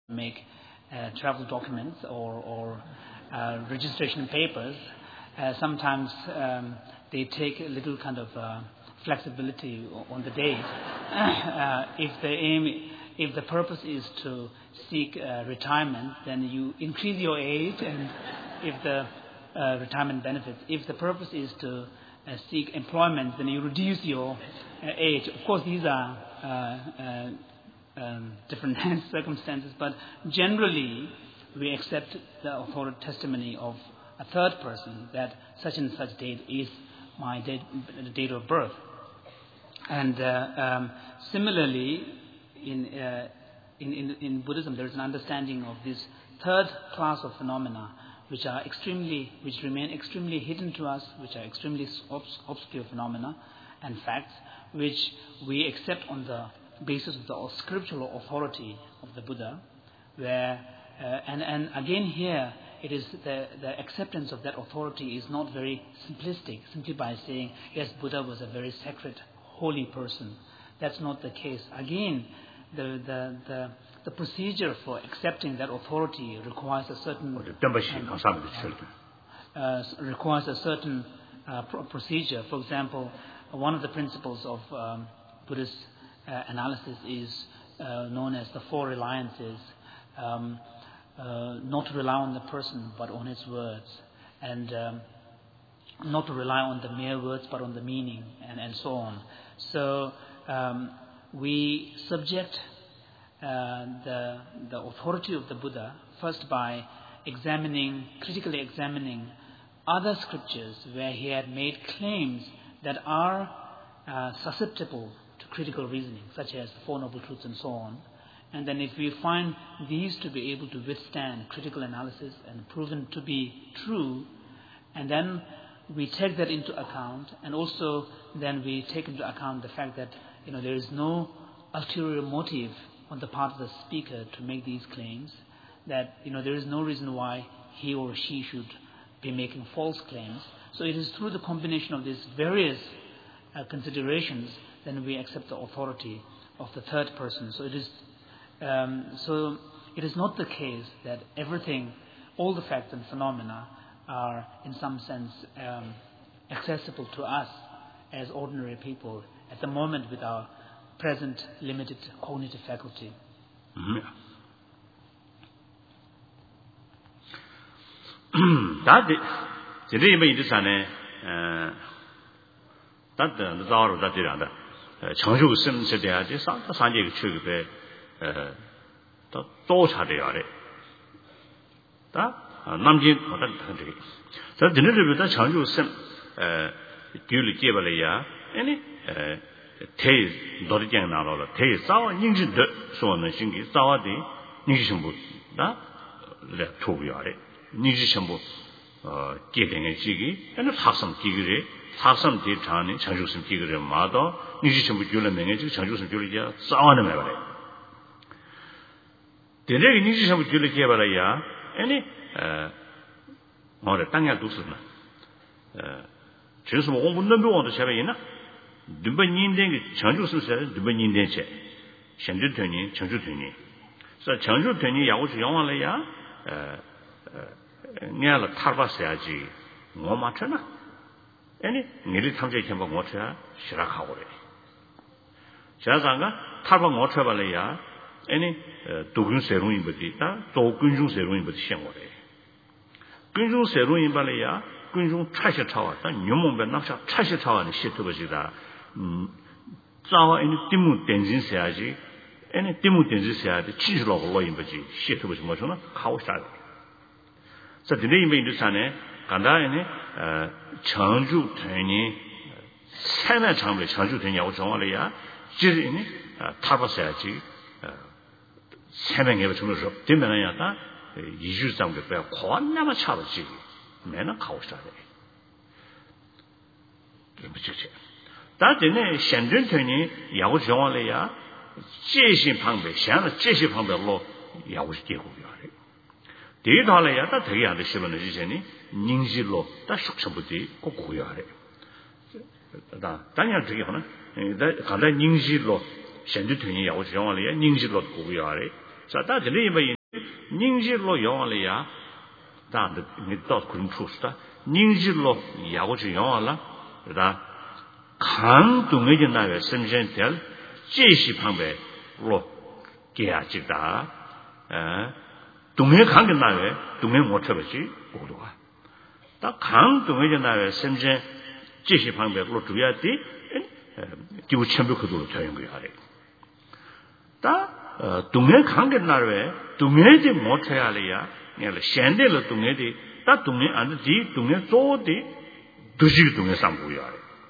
make travel documents or registration papers, sometimes they take a little kind of flexibility on the date. If the purpose is to seek retirement, then you increase your age, and if the retirement benefits. If the purpose is to seek employment, then you reduce your age. Of course, these are different circumstances, but generally we accept the authoritative testimony of a third person that such and such date is my date of birth. And similarly, in Buddhism, there is an understanding of this third class of phenomena, which remain extremely hidden to us, which are extremely obscure phenomena and facts, which we accept on the basis of the scriptural authority of the Buddha, where and again here it is the acceptance of that authority is not very simplistic, simply by saying yes, Buddha was a very sacred, holy person. That's not the case. Again, the procedure for accepting that authority requires a certain procedure. For example, one of the principles of Buddhist analysis is known as the four reliances. Not to rely on the person but on his words, and not to rely on the mere words but on the meaning, and so on. So we subject the authority of the Buddha first by critically examining other scriptures where he had made claims that are susceptible to critical reasoning, such as the Four Noble Truths and so on. And then if we find these to be able to withstand critical analysis and proven to be true, and then we take that into account, and also then we take into account the fact that there is no ulterior motive on the part of the speaker to make these claims, that there is no reason why he or she should be making false claims. So it is through the combination of these various considerations then we accept the authority of the third person. So it is not the case that everything, all the facts and phenomena are in some sense accessible to us as ordinary people at the moment with our present limited cognitive faculty. 청주 심세 대하지 산지의 추급에 또 차대야래. 다 남진 어떤 단들이. 저 드늘부터 청주 심 규리 개발이야. 아니 대 노리장 나로라. 대 싸워 닝지도 소는 신기 싸워디 닝지심부 다 토비야래. 닝지심부 개등의 지기 아니 학성 기기래. 학성 대장이 청주심 기기를 마도 닝지심부 규를 명예지 청주심 규리야 싸워는 말이야. 대대기 닝지심부 규를 개발이야. 아니 뭐래 땅야 두스나. 저서 뭐 공부는 배워도 제베이나. 두번인된 청주심세 두번인된체. 현주되니 청주되니. 그래서 청주되니 야고주 영원래야 내가 탈바셔야지. 뭐 맞잖아. 아니 니리 탐제 캠바 못해야 시작하고 그래. 자상가 탈바 못해 발이야. 아니 도군 세롱인 버디다. 도군중 세롱인 버디 시행거래. 군중 세롱인 발이야. 군중 차시 차왔다. 뉴몽배 낙차 차시 차와는 시트버지다. 자와 아니 띠무 댄진세야지. 아니 띠무 댄진세야지. 치즈로 올라인 버지 시트버지 뭐잖아. 가오샤. 자, 근데 이메일 산에 간다에네 청주 되니 세나 장배 청주 되냐고 정말이야. 지리니 타버셔야지. 세명에 정도서 되면은야다. 이주장도 빼 권나마 차버지. 내가 가오셔야 돼. 좀 그렇지. 다들 현존 되니 야고 정말이야. 제신 방배,想제신 방배로 야고 되고요. 대달래야 다 되게 안 되시면 이제니 닝지로 다 숙성부터 꼭 고려하래. 다 단양 되게 하나. 간다 닝지로 현재 되니 야고 정말이야. 닝지로 고려하래. 자, 다들 이제 닝지로 영원이야 다들 니도 그런 추스다 닝지로 야고지 영원라 다 강동의 나외 선전될 제시 방배로 계약지다 동해 강의 나외 동해 못 쳐버지 고도가 다 강동의 나외 선전 제시 방배로 줘야 돼 기부 천벽으로 되는 거야 다 동해 강의 나외 동해지 못 해야 해야 내가 현대로 동해지 다 동해 안 돼. 동해 조디 두지 동해 상부야.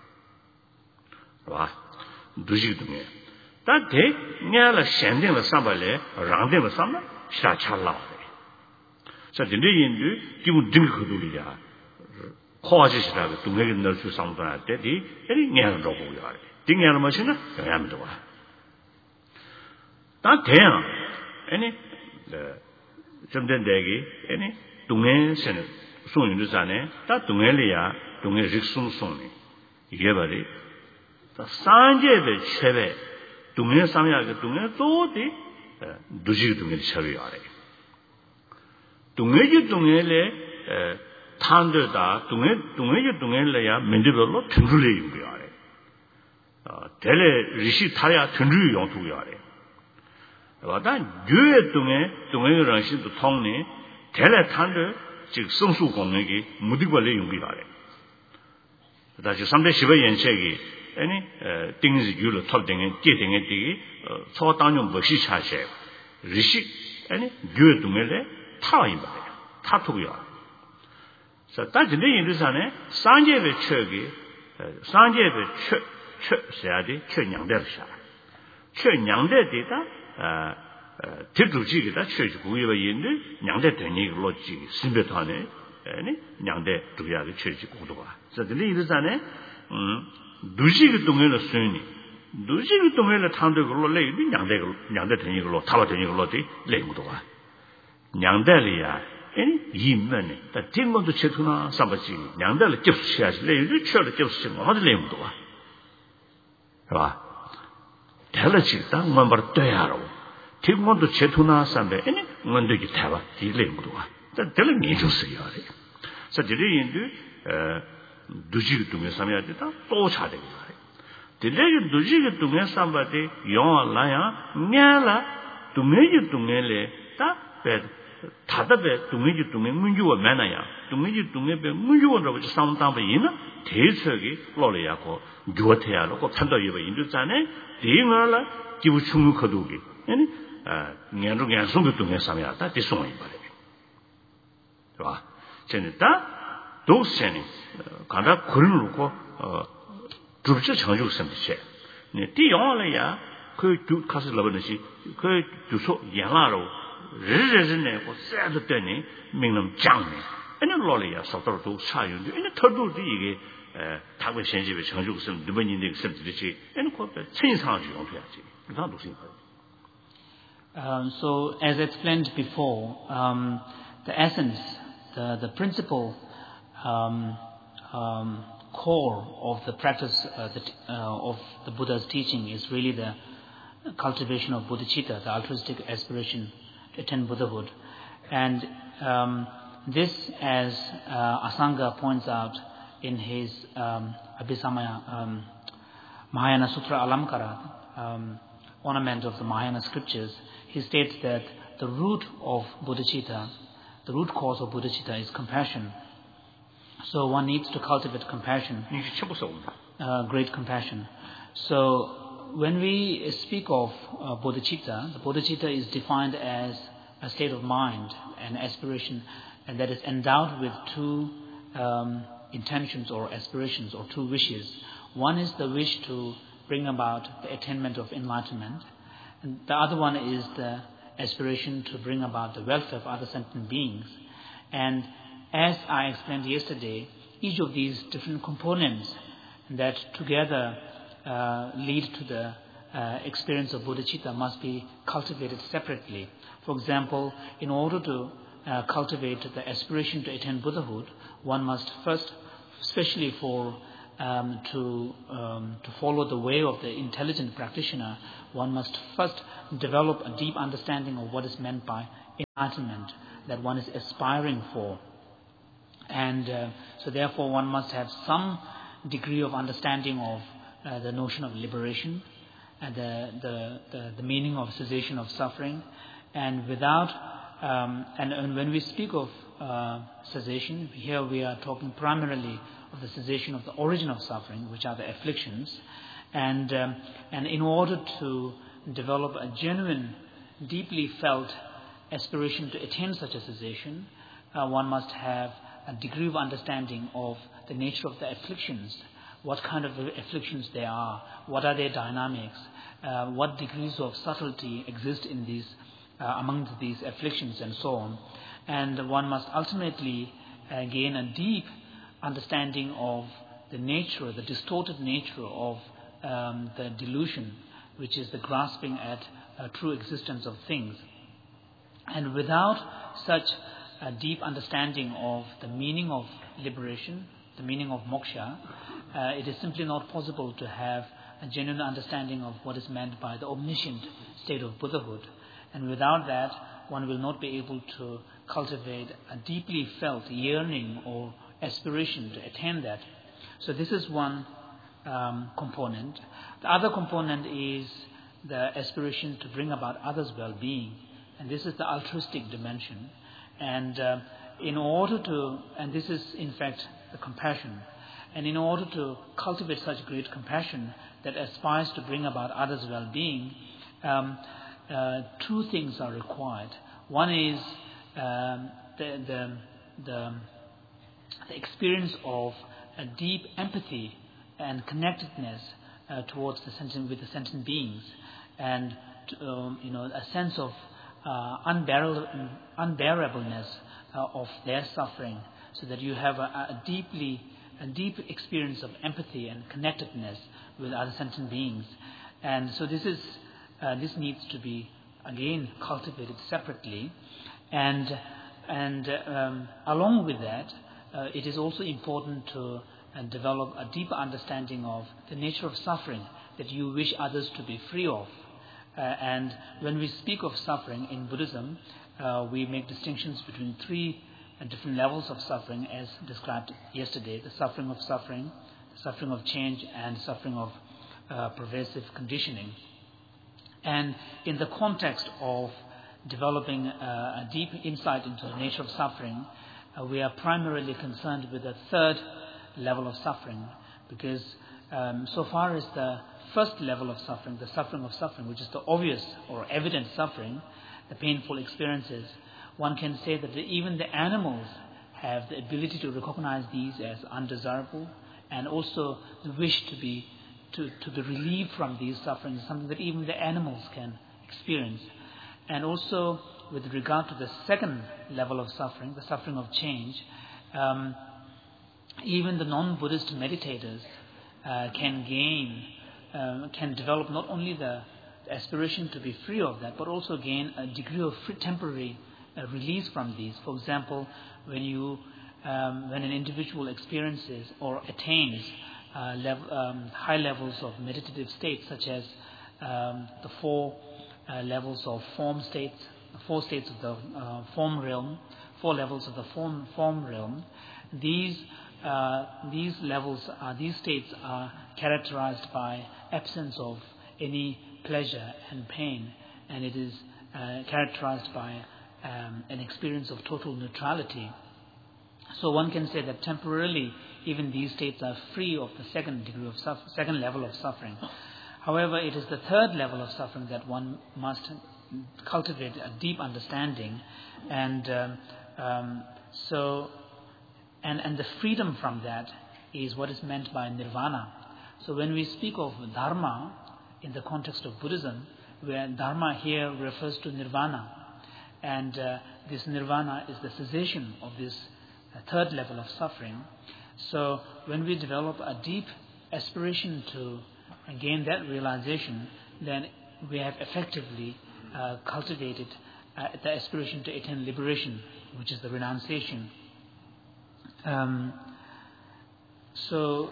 봐. 두지 동해. 다 대. 내가 현대로 상발에 랑대로 상발 샤찰라. 자, 근데 기본 등거도리야. 코아지시라고 동해에 넣을 수 상도할 때디 에리 내가 로고야. 등에는 뭐시나? 야면도 와. 다 대야. 아니 점점 대기 아니 동해에서는 송윤주산에 다 동해리야 동해 직송송이 이게 말이 다 산제의 최배 동해 상야의 동해 또디 두지 동해 처리하래 동해지 동해에 탄들다 동해지 동해래야 민들로 튼줄이 용구야래 대래 리시 타야 튼줄이 용투야래 와다 교회 동해의 신도 통니 대래 탄들 즉 성수 공력이 무디벌레 용기라래. 다시 3대 10의 연책이 아니 띵지 유로 톱등에 깨등에 뒤 초당용 버시 차세 리식 아니 교회 동해에 타인 말이야. 타투고요. 자, 따지네 인도산에 산제의 최기 산제의 최야디 최냥대샤. 최냥대디다 대두지기다 최지구의 인들 냥대 되니 로지 심베타네 아니 냥대 두야의 최지구도가 저들이 이르잖아요 두지기 동에는 쓰니 두지기 동에는 탄대걸로 레이비 냥대 되니 걸로 타바 되니 걸로디 레무도가 냥대리야 아니 이면에 다 띵건도 제투나 삼바지 냥대를 접수해야지 레이비 쳐를 접수해 뭐들 레무도가 봐 대라지 땅만 바로 떠야로 지금도 제투나 삼배 아니 뭔데기 타봐 딜레무도가 될 니조스야 돼. 그래서 인도 두지기 동에 삼해야 되다 또 차대기 그래. 딜레기 두지기 동에 삼바데 영라야 냐라 동에지 동에래 다배 다다배 동에지 동에 문주와 만나야 동에지 동에배 문주원으로 삼담배 이나 대석이 로래야고 교태야로 판도이버 인도잖아요. 대응하라 기부 충무거두기 아니 년중에 송도 동에 삼야다 디송이 말이야. 봐. 전에다 도스니 간다 그런 놓고 두르쳐 정juk 섬지체. 네, 디용을야 그 가서 러버듯이 그 주소 양아로 르르르네 고 쎄도 되니 명놈 장네. 아니 로리야 서터도 사유인데 아니 터도도 이게 타고 현집에 정juk 섬 누번인데 섬지듯이 아니 그 천상주 용해야지. 그다 도스니 So, as explained before, the essence, the principal core of the practice of the Buddha's teaching is really the cultivation of bodhicitta, the altruistic aspiration to attain Buddhahood. And this, as Asanga points out in his Abhisamaya Mahayana Sutra Alamkara, ornament of the Mahayana scriptures, he states that the root of bodhicitta, the root cause of bodhicitta is compassion. So one needs to cultivate compassion, great compassion. So when we speak of bodhicitta, the bodhicitta is defined as a state of mind, an aspiration, and that is endowed with two intentions or aspirations or two wishes. One is the wish to bring about the attainment of enlightenment, and the other one is the aspiration to bring about the welfare of other sentient beings. And as I explained yesterday, each of these different components that together lead to the experience of bodhicitta must be cultivated separately. For example, in order to cultivate the aspiration to attain Buddhahood, one must first, especially to follow the way of the intelligent practitioner, one must first develop a deep understanding of what is meant by enlightenment that one is aspiring for. And so therefore one must have some degree of understanding of the notion of liberation and the meaning of cessation of suffering. And without and when we speak of cessation, here we are talking primarily of the cessation of the origin of suffering, which are the afflictions. And in order to develop a genuine, deeply felt aspiration to attain such a cessation, one must have a degree of understanding of the nature of the afflictions, what kind of afflictions they are, what are their dynamics, what degrees of subtlety exist in these among these afflictions, and so on. And one must ultimately gain a deep understanding of the nature, the distorted nature of the delusion, which is the grasping at true existence of things. And without such a deep understanding of the meaning of liberation, the meaning of moksha, it is simply not possible to have a genuine understanding of what is meant by the omniscient state of Buddhahood. And without that, one will not be able to cultivate a deeply felt yearning or aspiration to attain that. So this is one component. The other component is the aspiration to bring about others' well-being, and this is the altruistic dimension. And in order to, and this is in fact the compassion, and in order to cultivate such great compassion that aspires to bring about others' well-being, two things are required. One is the experience of a deep empathy and connectedness towards the sentient beings, and a sense of unbearableness of their suffering, so that you have a deep experience of empathy and connectedness with other sentient beings. And so this needs to be again cultivated separately, and along with that, it is also important to develop a deeper understanding of the nature of suffering that you wish others to be free of. And when we speak of suffering in Buddhism, we make distinctions between three different levels of suffering, as described yesterday: the suffering of change, and suffering of pervasive conditioning. And in the context of developing a deep insight into the nature of suffering, we are primarily concerned with the third level of suffering, because so far as the first level of suffering, the suffering of suffering, which is the obvious or evident suffering, the painful experiences, one can say that even the animals have the ability to recognize these as undesirable, and also the wish to be relieved from these sufferings is something that even the animals can experience. And also, with regard to the second level of suffering, the suffering of change, even the non-Buddhist meditators can develop not only the aspiration to be free of that, but also gain a degree of temporary release from these. For example, when an individual experiences or attains high levels of meditative states, such as the four levels of form states, the four states of the form realm, four levels of the form realm, these states are characterized by absence of any pleasure and pain, and it is characterized by an experience of total neutrality. So one can say that temporarily, even these states are free of the second level of suffering. However, it is the third level of suffering that one must cultivate a deep understanding, and the freedom from that is what is meant by nirvana. So when we speak of dharma in the context of Buddhism, where dharma here refers to nirvana, and this nirvana is the cessation of this third level of suffering. So when we develop a deep aspiration to gain that realization, then we have effectively cultivated the aspiration to attain liberation, which is the renunciation. So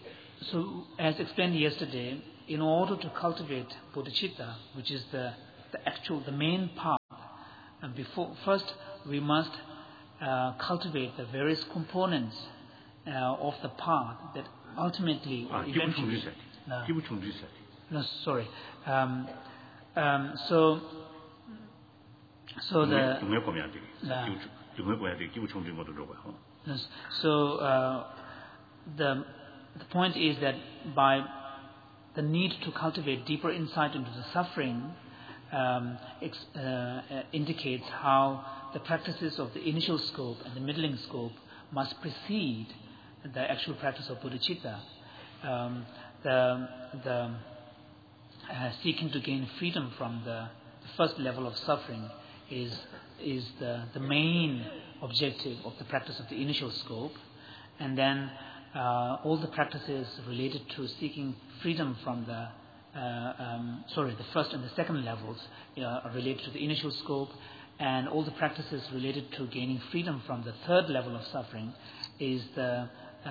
as explained yesterday, in order to cultivate bodhicitta, which is the the main path. And first we must cultivate the various components of the path that ultimately, eventually. No, sorry. The point is that by the need to cultivate deeper insight into the suffering indicates how the practices of the initial scope and the middling scope must precede the actual practice of bodhicitta. The seeking to gain freedom from the first level of suffering is the main objective of the practice of the initial scope, and then all the practices related to seeking freedom from the first and the second levels are related to the initial scope, and all the practices related to gaining freedom from the third level of suffering is the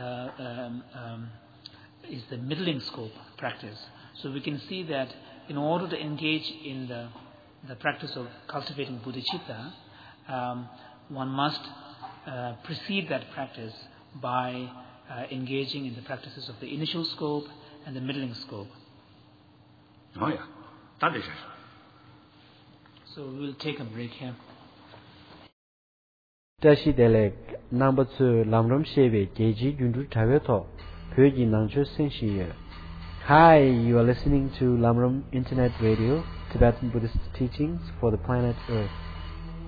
middling scope practice. So we can see that in order to engage in the practice of cultivating bodhicitta, one must precede that practice by engaging in the practices of the initial scope and the middling scope. Oh yeah, that is it. So we will take a break here. Tashi Delek number 2 Lamram Shebe Geji Yundu Taveto Pyoji Nangcho Senshi. Hi, you are listening to Lamram Internet Radio, Tibetan Buddhist teachings for the planet Earth.